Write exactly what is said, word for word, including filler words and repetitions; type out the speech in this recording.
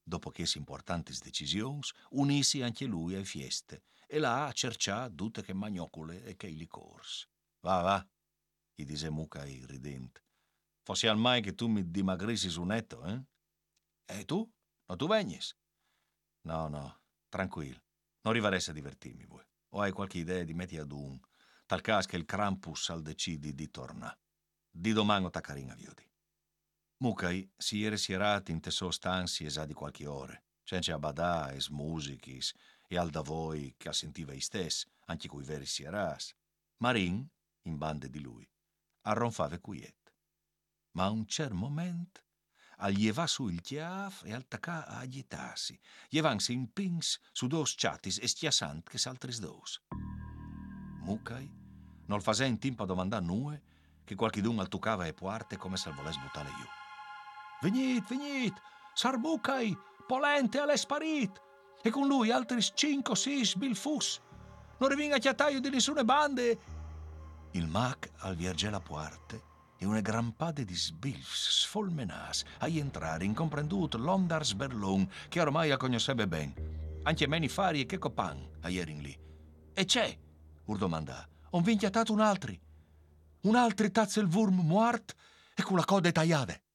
dopo che si importanti decisioni, unissi anche lui ai fieste e là a cercià tutte che magnocole e che i licors. Va, va, gli disse Mucai ridente. Fossi al mai che tu mi dimagrissi su netto, eh? E tu? Non tu vegnis? No, no, tranquillo. Non rivaresse a divertirmi, voi. O hai qualche idea di metti ad un, tal caso che il Krampus al decidi di tornare. Di domani o taccarin a viodi. Mucai si era sierato in te sue stanze e sa di qualche ore, senza badà e musichis e al da voi che sentiva i stessi, anche coi veri sieras. Marin, in bande di lui, arronfava quiet. Ma a un certo momento allieva su il chiaf e al tacà a agitarsi, llevansi in pings su dos chattis e stiasant che s'altris dos. Mucai non fa in tempo a domandare nue che qualchidun al tucava e puarte come se volesse buttare giù. Venit, venit, sar Mucai, polente all'esparit, e con lui altri cinque o sei bilfus. Non rivinga chiattaio di nessune bande. Il mac al vierge la puarte e una gran pade di sbilfs sfolmenas a entrare incomprenduto l'ondars berlung che ormai a conoscebe ben. Anche meni fari e che copan a ierin lì. E c'è, ur domanda, on vin chiattato un altri. Un altri tazze il wurm muart e con la coda tagliata.